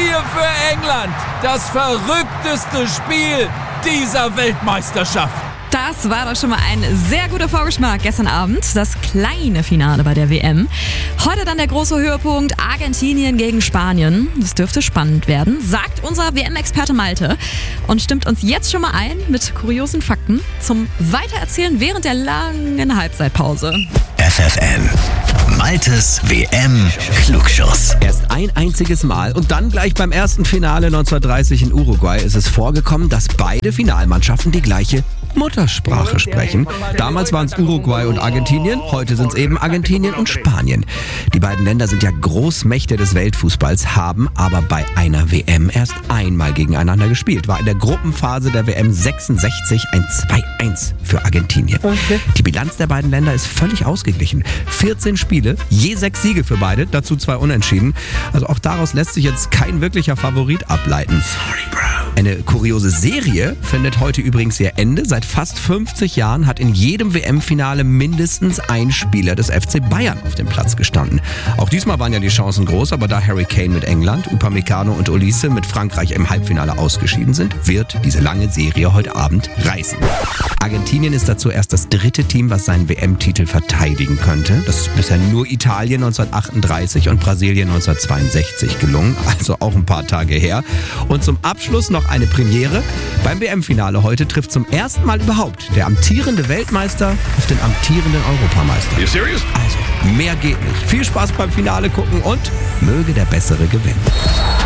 wir für England das verrückteste Spiel dieser Weltmeisterschaft. Das war doch schon mal ein sehr guter Vorgeschmack gestern Abend. Das kleine Finale bei der WM. Heute dann der große Höhepunkt Argentinien gegen Spanien. Das dürfte spannend werden, sagt unser WM-Experte Malte. Und stimmt uns jetzt schon mal ein mit kuriosen Fakten zum Weitererzählen während der langen Halbzeitpause. FFN. Maltes WM-Klugschuss. Erst ein einziges Mal und dann gleich beim ersten Finale 1930 in Uruguay ist es vorgekommen, dass beide Finalmannschaften die gleiche Muttersprache sprechen. Damals waren es Uruguay und Argentinien, heute sind es eben Argentinien und Spanien. Die beiden Länder sind ja Großmächte des Weltfußballs, haben aber bei einer WM erst einmal gegeneinander gespielt. War in der Gruppenphase der WM 66 ein 2-1 für Argentinien. Okay. Die Bilanz der beiden Länder ist völlig ausgeglichen. 14 Spiele, je 6 Siege für beide, dazu 2 Unentschieden. Also auch daraus lässt sich jetzt kein wirklicher Favorit ableiten. Sorry, Bro. Eine kuriose Serie findet heute übrigens ihr Ende. Seit fast 50 Jahren hat in jedem WM-Finale mindestens ein Spieler des FC Bayern auf dem Platz gestanden. Auch diesmal waren ja die Chancen groß, aber da Harry Kane mit England, Upamecano und Olise mit Frankreich im Halbfinale ausgeschieden sind, wird diese lange Serie heute Abend reißen. Argentinien ist dazu erst das 3. Team, was seinen WM-Titel verteidigen könnte. Das ist bisher nur Italien 1938 und Brasilien 1962 gelungen, also auch ein paar Tage her. Und zum Abschluss noch eine Premiere. Beim WM-Finale heute trifft zum ersten Mal überhaupt der amtierende Weltmeister auf den amtierenden Europameister. You serious? Also, mehr geht nicht. Viel Spaß beim Finale gucken und möge der Bessere gewinnen.